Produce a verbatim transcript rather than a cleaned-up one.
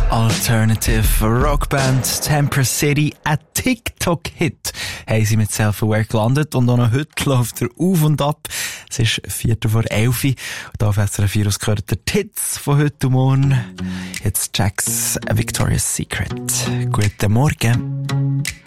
Alternative Rockband Temper City, ein TikTok-Hit, haben sie mit Self-Aware gelandet und auch noch heute läuft er auf und ab. Es ist Viertel vor elf und da auf S R F vier gehört der Hits von heute und morgen. Jetzt Jack's Victoria's Secret. Guten Morgen.